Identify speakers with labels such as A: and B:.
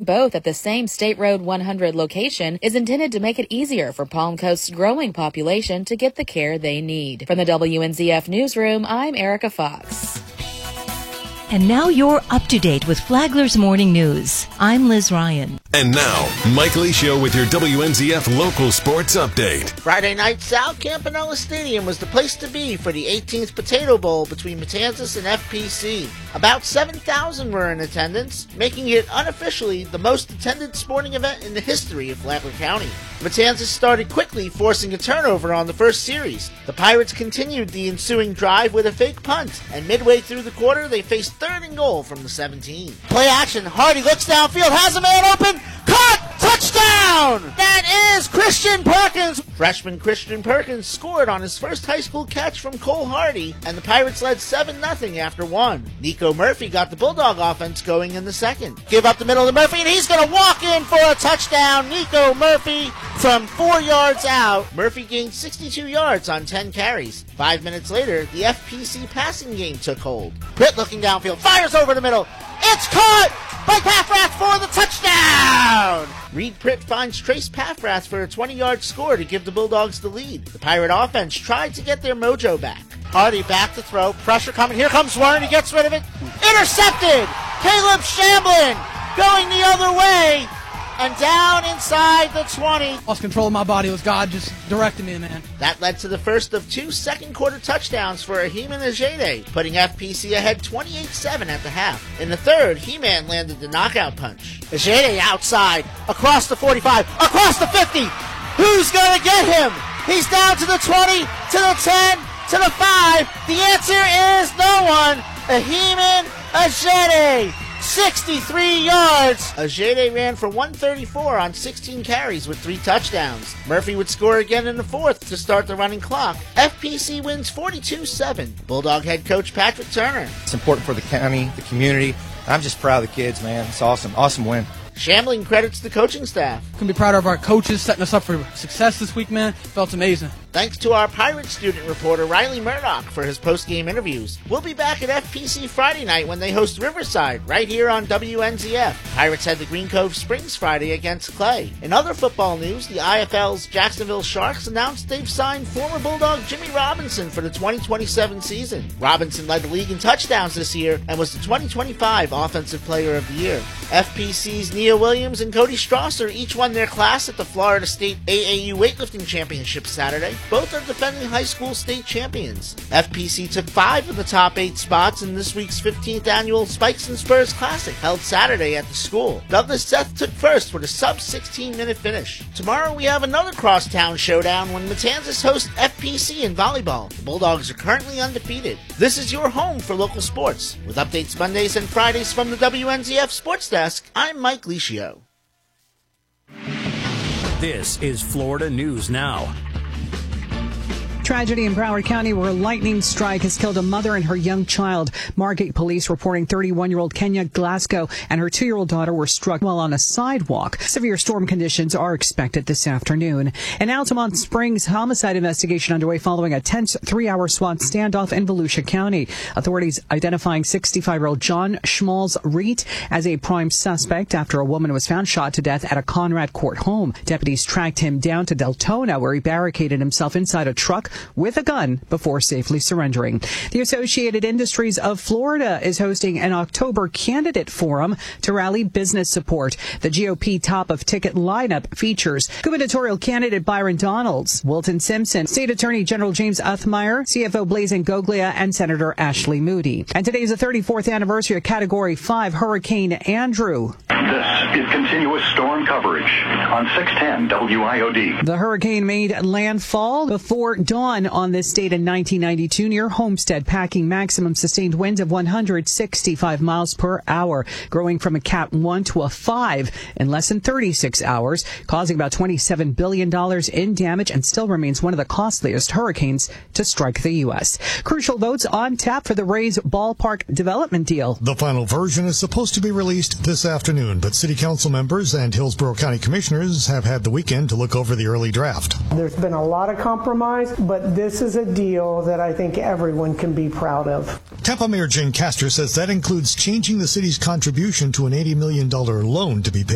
A: both at the same State Road 100 location is intended to make it easier for Palm Coast's growing population to get the care they need. From the WNZF Newsroom, I'm Erica Fox.
B: And now you're up to date with Flagler's Morning News. I'm Liz Ryan.
C: And now, Mike Licio with your WNZF local sports update.
D: Friday night, Sal Campanella Stadium was the place to be for the 18th Potato Bowl between Matanzas and FPC. About 7,000 were in attendance, making it unofficially the most attended sporting event in the history of Flagler County. Matanzas started quickly, forcing a turnover on the first series. The Pirates continued the ensuing drive with a fake punt, and midway through the quarter, they faced 3rd and goal from the 17. Play action, Hardy looks downfield, has a man open, caught, touchdown! That is Christian Perkins! Freshman Christian Perkins scored on his first high school catch from Cole Hardy, and the Pirates led 7-0 after 1. Nico Murphy got the Bulldog offense going in the second. Give up the middle to Murphy, and he's going to walk in for a touchdown. Nico Murphy from 4 yards out. Murphy gained 62 yards on 10 carries. 5 minutes later, the FPC passing game took hold. Britt looking downfield, fires over the middle. It's caught by Paffrath for the touchdown! Reed Pritt finds Trace Paffrath for a 20-yard score to give the Bulldogs the lead. The Pirate offense tried to get their mojo back. Hardy back to throw, pressure coming, here comes Warren, he gets rid of it. Intercepted! Caleb Shamblin going the other way, and down inside the 20.
E: Lost control of my body. It was God just directing me, man.
D: That led to the first of 2 second-quarter touchdowns for Ahiman Ajede, putting FPC ahead 28-7 at the half. In the third, He-Man landed the knockout punch. Ajede outside, across the 45, across the 50. Who's going to get him? He's down to the 20, to the 10, to the 5. The answer is no one. Ahiman Ajede. 63 yards. Ajede ran for 134 on 16 carries with 3 touchdowns. Murphy would score again in the fourth to start the running clock. FPC wins 42-7. Bulldog head coach Patrick Turner.
F: It's important for the county, the community. I'm just proud of the kids, man. It's awesome. Awesome win.
D: Shambling credits the coaching staff.
E: Couldn't be prouder of our coaches setting us up for success this week, man. Felt amazing.
D: Thanks to our Pirate student reporter Riley Murdoch for his post-game interviews. We'll be back at FPC Friday night when they host Riverside, right here on WNZF. Pirates head to Green Cove Springs Friday against Clay. In other football news, the IFL's Jacksonville Sharks announced they've signed former Bulldog Jimmy Robinson for the 2027 season. Robinson led the league in touchdowns this year and was the 2025 Offensive Player of the Year. FPC's Nia Williams and Cody Strasser each won their class at the Florida State AAU Weightlifting Championship Saturday. Both are defending high school state champions. FPC took 5 of the top 8 spots in this week's 15th annual Spikes and Spurs Classic, held Saturday at the school. Douglas Seth took first with a sub-16-minute finish. Tomorrow we have another crosstown showdown when Matanzas host FPC in volleyball. The Bulldogs are currently undefeated. This is your home for local sports. With updates Mondays and Fridays from the WNZF Sports Desk, I'm Mike Licio.
G: This is Florida News Now.
H: Tragedy in Broward County where a lightning strike has killed a mother and her young child. Margate police reporting 31-year-old Kenya Glasgow and her 2-year-old daughter were struck while on a sidewalk. Severe storm conditions are expected this afternoon. In Altamont Springs, homicide investigation underway following a tense 3-hour SWAT standoff in Volusia County. Authorities identifying 65-year-old John Schmalz Reet as a prime suspect after a woman was found shot to death at a Conrad Court home. Deputies tracked him down to Deltona where he barricaded himself inside a truck with a gun before safely surrendering. The Associated Industries of Florida is hosting an October candidate forum to rally business support. The GOP top of ticket lineup features gubernatorial candidate Byron Donalds, Wilton Simpson, State Attorney General James Uthmeyer, CFO Blazin Goglia, and Senator Ashley Moody. And today is the 34th anniversary of Category 5 Hurricane Andrew.
I: This is continuous storm coverage on 610 WIOD.
H: The hurricane made landfall before dawn on this date in 1992 near Homestead, packing maximum sustained winds of 165 miles per hour, growing from a Cat 1 to a 5 in less than 36 hours, causing about $27 billion in damage and still remains one of the costliest hurricanes to strike the U.S. Crucial votes on tap for the Rays ballpark development deal.
J: The final version is supposed to be released this afternoon, but City Council members and Hillsborough County Commissioners have had the weekend to look over the early draft.
K: There's been a lot of compromise, but this is a deal that I think everyone can be proud of.
J: Tampa Mayor Jane Castor says that includes changing the city's contribution to an $80 million loan to be paid